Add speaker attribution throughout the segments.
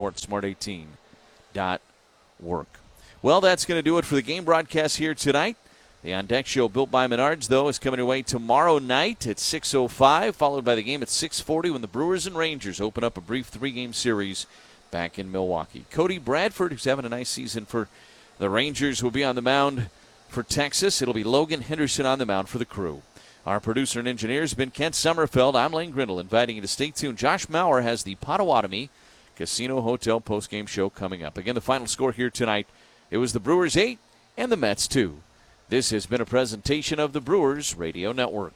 Speaker 1: more at smart18.work. Well, that's going to do it for the game broadcast here tonight. The On Deck Show, built by Menards, though, is coming away tomorrow night at 6:05, followed by the game at 6:40 when the Brewers and Rangers open up a brief 3-game series back in Milwaukee. Cody Bradford, who's having a nice season for the Rangers, will be on the mound for Texas. It'll be Logan Henderson on the mound for the Crew. Our producer and engineer has been Kent Sommerfeld. I'm Lane Grindle, inviting you to stay tuned. Josh Maurer has the Potawatomi Casino Hotel postgame show coming up. Again, the final score here tonight, it was the Brewers 8 and the Mets 2. This has been a presentation of the Brewers Radio Network.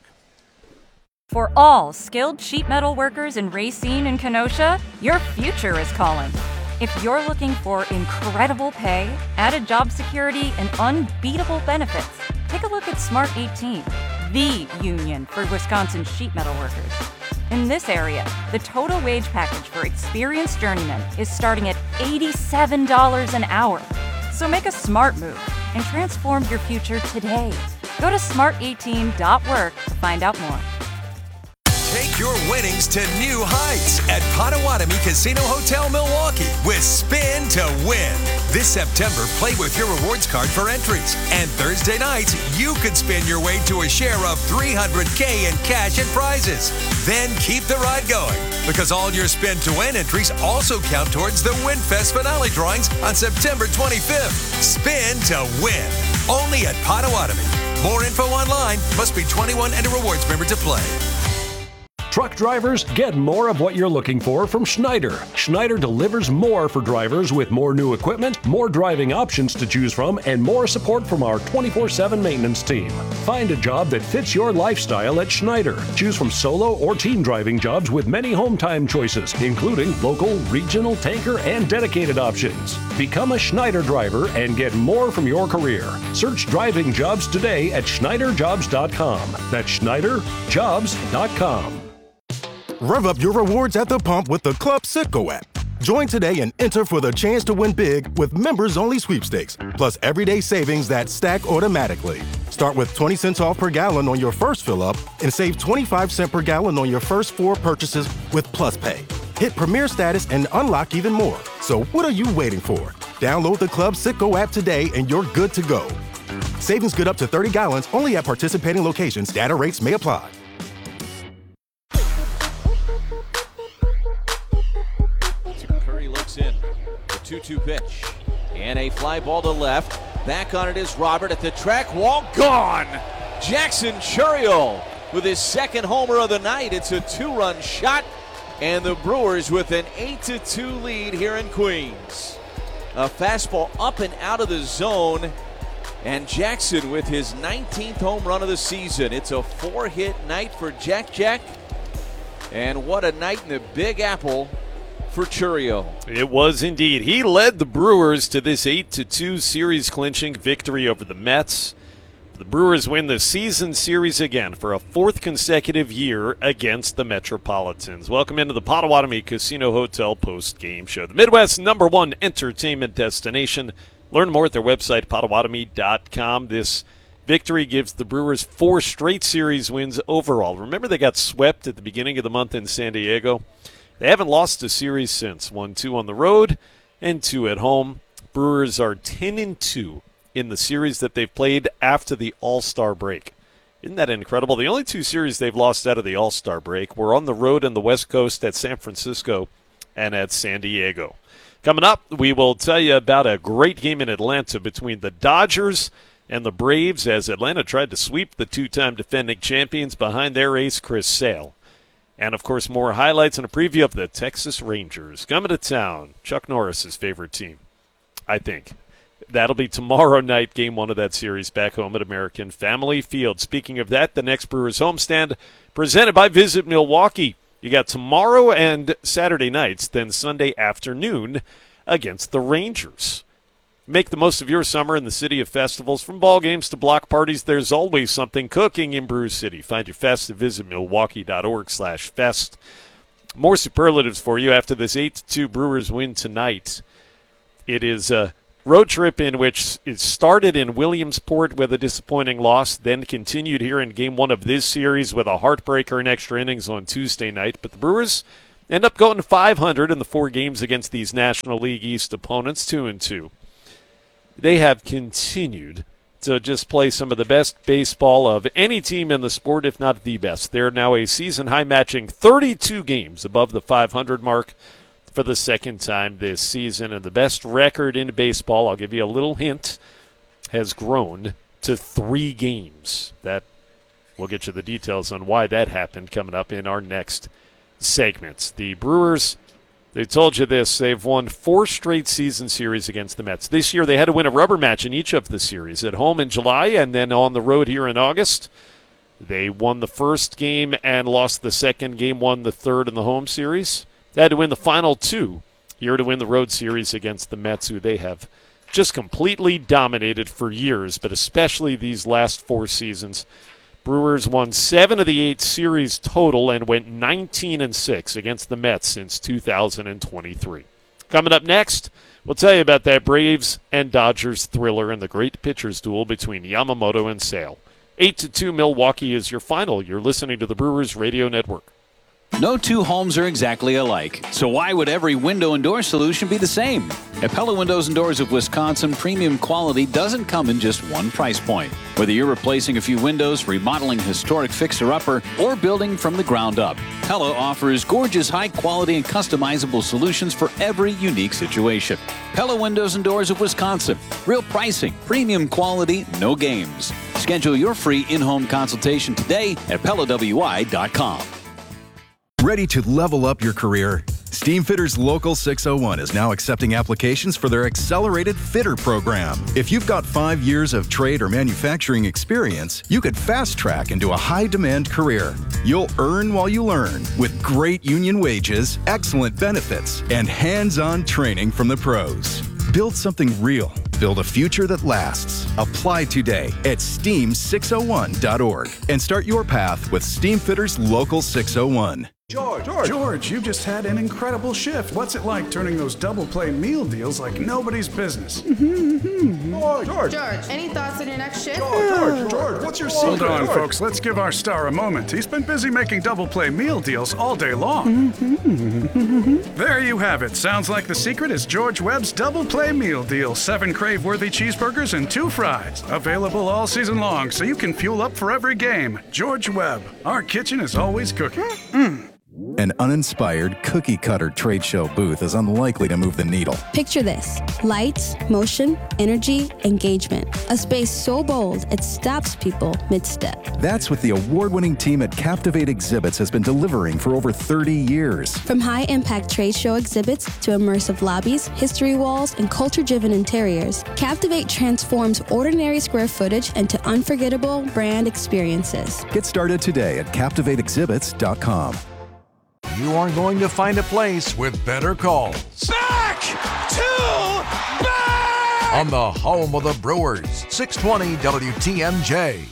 Speaker 2: For all skilled sheet metal workers in Racine and Kenosha, your future is calling. If you're looking for incredible pay, added job security, and unbeatable benefits, take a look at Smart 18, the union for Wisconsin sheet metal workers. In this area, the total wage package for experienced journeymen is starting at $87 an hour. So make a smart move and transform your future today. Go to smart18.work to find out more.
Speaker 3: Take your winnings to new heights at Potawatomi Casino Hotel Milwaukee with Spin to Win. This September, play with your rewards card for entries. And Thursday nights, you could spin your way to a share of $300K in cash and prizes. Then keep the ride going, because all your Spin to Win entries also count towards the WinFest finale drawings on September 25th. Spin to Win. Only at Potawatomi. More info online. Must be 21 and a rewards member to play.
Speaker 4: Truck drivers, get more of what you're looking for from Schneider. Schneider delivers more for drivers with more new equipment, more driving options to choose from, and more support from our 24/7 maintenance team. Find a job that fits your lifestyle at Schneider. Choose from solo or team driving jobs with many home time choices, including local, regional, tanker, and dedicated options. Become a Schneider driver and get more from your career. Search driving jobs today at schneiderjobs.com. That's schneiderjobs.com.
Speaker 5: Rev up your rewards at the pump with the Club Citgo app. Join today and enter for the chance to win big with members-only sweepstakes, plus everyday savings that stack automatically. Start with 20 cents off per gallon on your first fill-up and save 25 cents per gallon on your first 4 purchases with Plus Pay. Hit Premier status and unlock even more. So what are you waiting for? Download the Club Citgo app today and you're good to go. Savings good up to 30 gallons only at participating locations. Data rates may apply.
Speaker 1: In the 2-2 pitch and a fly ball to left. Back on it is Robert at the track wall. Gone. Jackson Churiel with his second homer of the night. It's a 2-run shot, and the Brewers with an 8-2 lead here in Queens. A fastball up and out of the zone, and Jackson with his 19th home run of the season. It's a 4-hit night for Jack, and what a night in the Big Apple for Churiel.
Speaker 6: It was indeed. He led the Brewers to this 8-2 series-clinching victory over the Mets. The Brewers win the season series again for a 4th consecutive year against the Metropolitans. Welcome into the Potawatomi Casino Hotel post-game show, the Midwest's #1 entertainment destination. Learn more at their website, potawatomi.com. This victory gives the Brewers 4 straight series wins overall. Remember, they got swept at the beginning of the month in San Diego. They haven't lost a series since. 1-2 on the road and 2 at home. Brewers are 10-2 in the series that they've played after the All-Star break. Isn't that incredible? The only 2 series they've lost out of the All-Star break were on the road in the West Coast at San Francisco and at San Diego. Coming up, we will tell you about a great game in Atlanta between the Dodgers and the Braves as Atlanta tried to sweep the 2-time defending champions behind their ace, Chris Sale. And, of course, more highlights and a preview of the Texas Rangers coming to town. Chuck Norris's favorite team, I think. That'll be tomorrow night, game 1 of that series back home at American Family Field. Speaking of that, the next Brewers homestand presented by Visit Milwaukee. You got tomorrow and Saturday nights, then Sunday afternoon against the Rangers. Make the most of your summer in the city of festivals. From ball games to block parties, there's always something cooking in Brew City. Find your fest at visitmilwaukee.org/fest. More superlatives for you after this 8-2 Brewers win tonight. It is a road trip in which it started in Williamsport with a disappointing loss, then continued here in Game 1 of this series with a heartbreaker in extra innings on Tuesday night. But the Brewers end up going 500 in the 4 games against these National League East opponents, 2-2. They have continued to just play some of the best baseball of any team in the sport, if not the best. They're now a season-high, matching 32 games above the 500 mark for the second time this season. And the best record in baseball, I'll give you a little hint, has grown to 3 games. That we'll get you the details on why that happened coming up in our next segments. The Brewers, they told you this, they've won 4 straight season series against the Mets. This year they had to win a rubber match in each of the series, at home in July and then on the road here in August. They won the first game and lost the second game, won the third in the home series. They had to win the final 2 here to win the road series against the Mets, who they have just completely dominated for years, but especially these last 4 seasons. Brewers won 7 of the 8 series total and went 19-6 against the Mets since 2023. Coming up next, we'll tell you about that Braves and Dodgers thriller and the great pitchers duel between Yamamoto and Sale. 8-2 Milwaukee is your final. You're listening to the Brewers Radio Network.
Speaker 7: No 2 homes are exactly alike, so why would every window and door solution be the same? At Pella Windows and Doors of Wisconsin, premium quality doesn't come in just one price point. Whether you're replacing a few windows, remodeling a historic fixer-upper, or building from the ground up, Pella offers gorgeous, high-quality, and customizable solutions for every unique situation. Pella Windows and Doors of Wisconsin. Real pricing, premium quality, no games. Schedule your free in-home consultation today at PellaWI.com.
Speaker 8: Ready to level up your career? Steamfitters Local 601 is now accepting applications for their Accelerated Fitter program. If you've got 5 years of trade or manufacturing experience, you could fast track into a high-demand career. You'll earn while you learn with great union wages, excellent benefits, and hands-on training from the pros. Build something real. Build a future that lasts. Apply today at steam601.org and start your path with Steamfitters Local 601.
Speaker 9: George, you've just had an incredible shift. What's it like turning those double play meal deals like nobody's business?
Speaker 10: George, any thoughts on your next shift?
Speaker 9: George, what's your secret? Hold on, folks. Let's give our star a moment. He's been busy making double play meal deals all day long. There you have it. Sounds like the secret is George Webb's double play meal deal. 7 crave-worthy cheeseburgers and 2 fries. Available all season long, so you can fuel up for every game. George Webb. Our kitchen is always cooking.
Speaker 8: An uninspired cookie-cutter trade show booth is unlikely to move the needle.
Speaker 11: Picture this: lights, motion, energy, engagement. A space so bold it stops people mid-step.
Speaker 8: That's what the award-winning team at Captivate Exhibits has been delivering for over 30 years.
Speaker 11: From high-impact trade show exhibits to immersive lobbies, history walls, and culture-driven interiors, Captivate transforms ordinary square footage into unforgettable brand experiences.
Speaker 8: Get started today at CaptivateExhibits.com.
Speaker 12: You are going to find a place with better calls.
Speaker 3: Back to back!
Speaker 12: On the home of the Brewers, 620 WTMJ.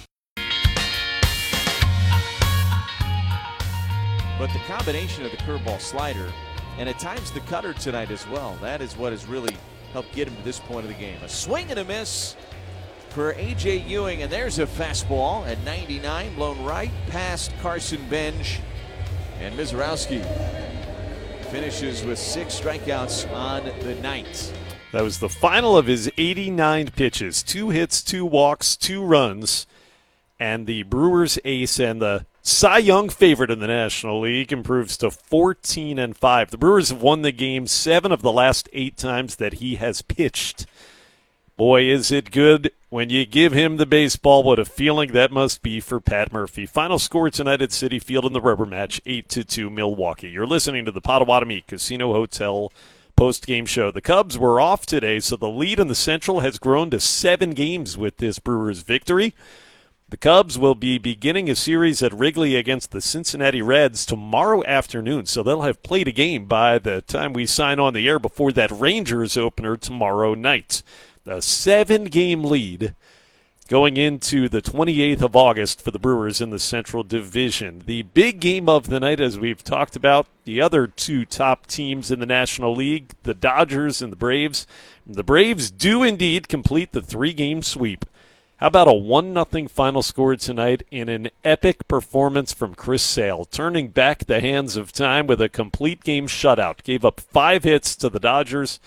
Speaker 1: But the combination of the curveball slider and at times the cutter tonight as well, that is what has really helped get him to this point of the game. A swing and a miss for A.J. Ewing, and there's a fastball at 99, blown right past Carson Benj. And Mizorowski finishes with 6 strikeouts on the night.
Speaker 6: That was the final of his 89 pitches. 2 hits, 2 walks, 2 runs. And the Brewers ace and the Cy Young favorite in the National League improves to 14-5. The Brewers have won the game 7 of the last 8 times that he has pitched. Boy, is it good when you give him the baseball. What a feeling that must be for Pat Murphy. Final score tonight at Citi Field in the rubber match, 8-2 Milwaukee. You're listening to the Potawatomi Casino Hotel post-game show. The Cubs were off today, so the lead in the Central has grown to 7 games with this Brewers victory. The Cubs will be beginning a series at Wrigley against the Cincinnati Reds tomorrow afternoon, so they'll have played a game by the time we sign on the air before that Rangers opener tomorrow night. A 7-game lead going into the 28th of August for the Brewers in the Central Division. The big game of the night, as we've talked about, the other 2 top teams in the National League, the Dodgers and the Braves. The Braves do indeed complete the 3-game sweep. How about a 1-0 final score tonight in an epic performance from Chris Sale, turning back the hands of time with a complete game shutout. Gave up 5 hits to the Dodgers,